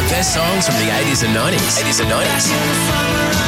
Best songs from the 80s and 90s. 80s and 90s.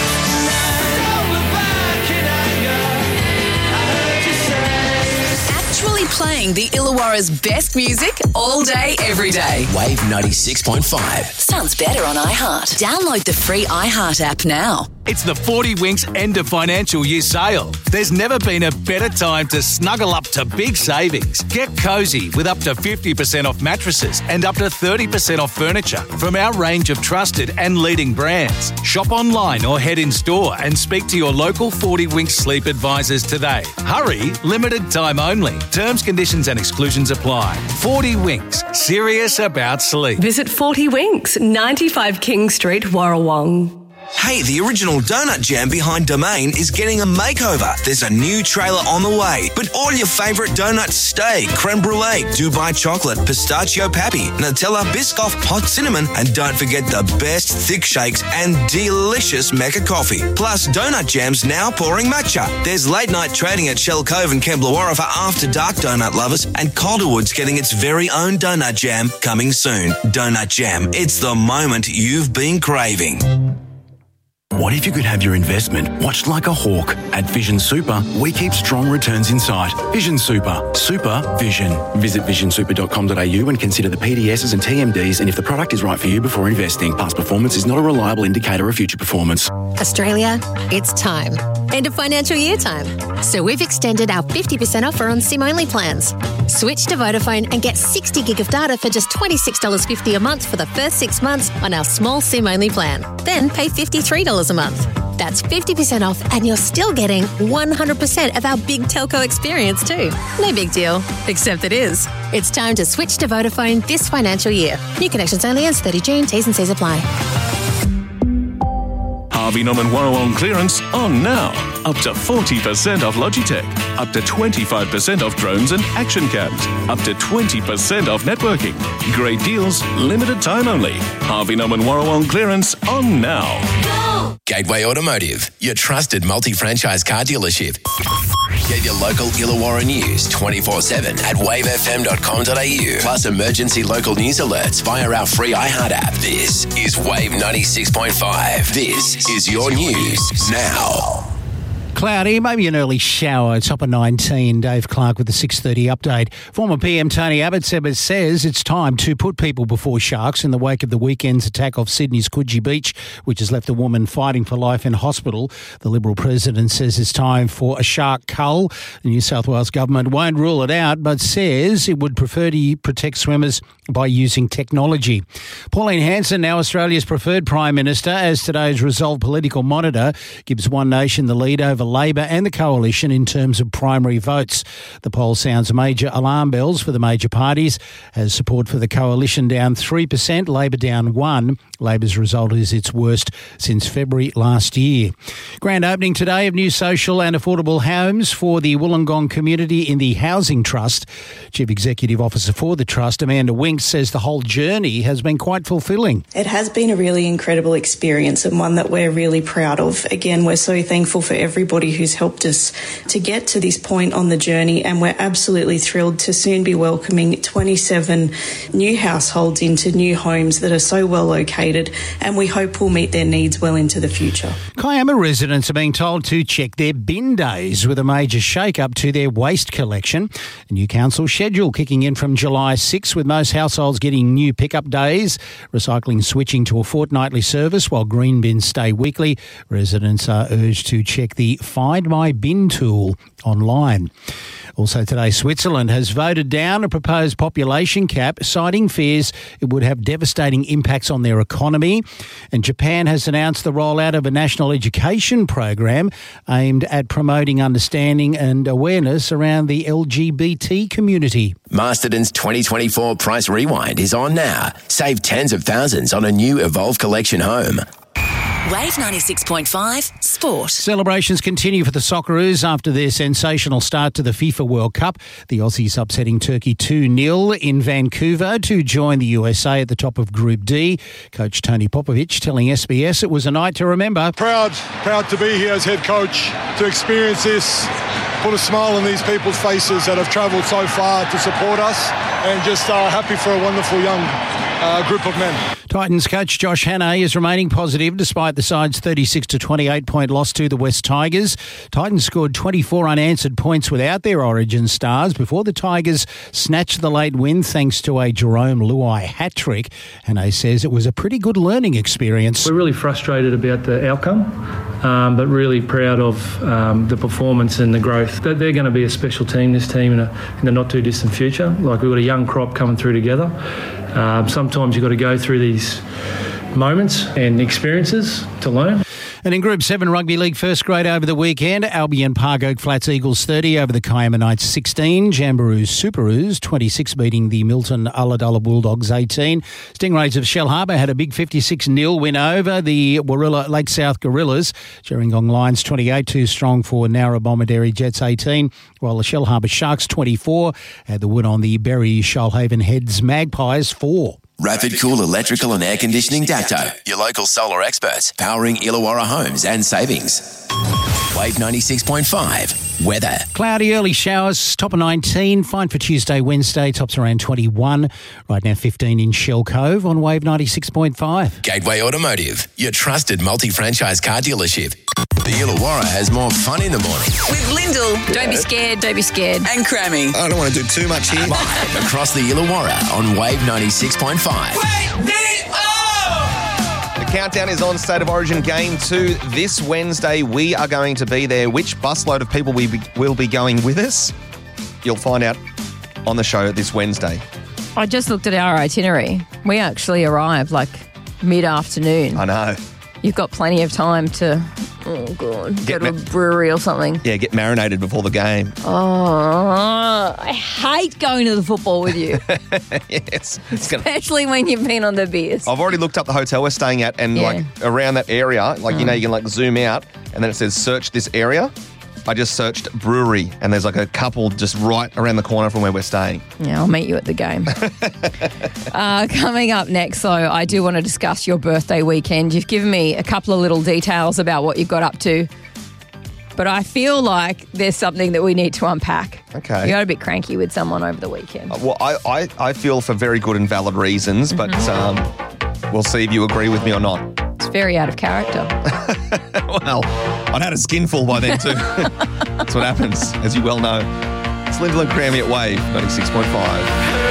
Actually playing the Illawarra's best music all day, every day. Wave 96.5. Sounds better on iHeart. Download the free iHeart app now. It's the 40 Winks end of financial year sale. There's never been a better time to snuggle up to big savings. Get cosy with up to 50% off mattresses and up to 30% off furniture from our range of trusted and leading brands. Shop online or head in store and speak to your local 40 Winks sleep advisors today. Hurry, limited time only. Terms, conditions and exclusions apply. 40 Winks, serious about sleep. Visit 40 Winks, 95 King Street, Warrawong. Hey, the original donut jam behind Domain is getting a makeover. There's a new trailer on the way, but all your favourite donuts stay. Creme brulee, Dubai chocolate, pistachio pappy, Nutella, Biscoff, hot cinnamon, and don't forget the best thick shakes and delicious Mecca coffee. Plus, donut jams now pouring matcha. There's late night trading at Shell Cove and Kemblawarra for after dark donut lovers, and Calderwood's getting its very own donut jam coming soon. Donut Jam, it's the moment you've been craving. What if you could have your investment watched like a hawk? At Vision Super, we keep strong returns in sight. Vision Super. Super Vision. Visit visionsuper.com.au and consider the PDSs and TMDs and if the product is right for you before investing. Past performance is not a reliable indicator of future performance. Australia, it's time. End of financial year time. So we've extended our 50% offer on SIM-only plans. Switch to Vodafone and get 60 gig of data for just $26.50 a month for the first 6 months on our small SIM-only plan. Then pay $53 a month. That's 50% off and you're still getting 100% of our big telco experience too. No big deal, except it is. It's time to switch to Vodafone this financial year. New connections only ends 30 June. T's and C's apply. Harvey Norman Warrawong clearance on now. Up to 40% off Logitech. Up to 25% off drones and action cams. Up to 20% off networking. Great deals, limited time only. Harvey Norman Warrawong clearance on now. Go! Gateway Automotive, your trusted multi-franchise car dealership. Get your local Illawarra news 24/7 at wavefm.com.au. Plus emergency local news alerts via our free iHeart app. This is Wave 96.5. This is your news now. Cloudy, maybe an early shower. Top of 19. Dave Clark with the 6:30 update. Former PM Tony Abbott says it's time to put people before sharks in the wake of the weekend's attack off Sydney's Coogee Beach, which has left a woman fighting for life in hospital. The Liberal president says it's time for a shark cull. The New South Wales government won't rule it out, but says it would prefer to protect swimmers by using technology. Pauline Hanson, now Australia's preferred Prime Minister, as today's Resolve Political Monitor gives One Nation the lead over Labor and the Coalition in terms of primary votes. The poll sounds major alarm bells for the major parties, as support for the Coalition down 3%, Labor down 1%. Labor's result is its worst since February last year. Grand opening today of new social and affordable homes for the Wollongong community in the Housing Trust. Chief Executive Officer for the Trust, Amanda Winks, says the whole journey has been quite fulfilling. It has been a really incredible experience and one that we're really proud of. Again, we're so thankful for everybody who's helped us to get to this point on the journey, and we're absolutely thrilled to soon be welcoming 27 new households into new homes that are so well located, and we hope will meet their needs well into the future. Kiama residents are being told to check their bin days with a major shake-up to their waste collection. A new council schedule kicking in from July 6, with most households getting new pickup days, recycling switching to a fortnightly service while green bins stay weekly. Residents are urged to check the Find My Bin tool online. Also today, Switzerland has voted down a proposed population cap, citing fears it would have devastating impacts on their economy. And Japan has announced the rollout of a national education program aimed at promoting understanding and awareness around the LGBT community. Masterton's 2024 Price Rewind is on now. Save tens of thousands on a new Evolve Collection home. Wave 96.5 Sport. Celebrations continue for the Socceroos after their sensational start to the FIFA World Cup. The Aussies upsetting Turkey 2-0 in Vancouver to join the USA at the top of Group D. Coach Tony Popovic telling SBS it was a night to remember. Proud to be here as head coach, to experience this, put a smile on these people's faces that have travelled so far to support us, and just happy for a wonderful young group of men. Titans coach Josh Hannay is remaining positive despite the side's 36-28 point loss to the West Tigers. Titans scored 24 unanswered points without their origin stars before the Tigers snatched the late win thanks to a Jerome Luai hat-trick. Hannay says it was a pretty good learning experience. We're really frustrated about the outcome, but really proud of the performance and the growth. They're going to be a special team, this team, in the not-too-distant future. Like, we've got a young crop coming through together. Sometimes you've got to go through these moments and experiences to learn. And in Group 7 Rugby League first grade over the weekend, Albion Park Oak Flats Eagles 30 over the Kiama Knights 16, Jamborees Superoos 26 beating the Milton Ulladulla Bulldogs 18. Stingrays of Shell Harbour had a big 56-0 win over the Warilla Lake South Gorillas. Gerringong Lions 28 too strong for Nowra Bomaderry Jets 18, while the Shell Harbour Sharks 24 had the win on the Berry Shoalhaven Heads Magpies 4. Rapid Cool Electrical and Air Conditioning Dacto, your local solar experts, powering Illawarra homes and savings. Wave 96.5, weather. Cloudy early showers, top of 19, fine for Tuesday, Wednesday, tops around 21. Right now 15 in Shell Cove on Wave 96.5. Gateway Automotive, your trusted multi-franchise car dealership. The Illawarra has more fun in the morning. With Lyndall, don't be scared, and Crammy. I don't want to do too much here. Live across the Illawarra on Wave 96.5. The countdown is on State of Origin Game 2 this Wednesday. We are going to be there. Which busload of people will be going with us? You'll find out on the show this Wednesday. I just looked at our itinerary. We actually arrive like mid-afternoon. I know. You've got plenty of time to, go to a brewery or something. Yeah, get marinated before the game. Oh, I hate going to the football with you. Yes. Especially when you've been on the beers. I've already looked up the hotel we're staying at and like around that area, like, you know, you can like zoom out and then it says search this area. I just searched brewery and there's like a couple just right around the corner from where we're staying. Yeah, I'll meet you at the game. Coming up next, though, I do want to discuss your birthday weekend. You've given me a couple of little details about what you've got up to, but I feel like there's something that we need to unpack. Okay. You got a bit cranky with someone over the weekend. Well, I feel for very good and valid reasons, but we'll see if you agree with me or not. It's very out of character. Well, I'd had a skinful by then too. That's what happens, as you well know. It's Lyndall and Crammy at Wave 96.5.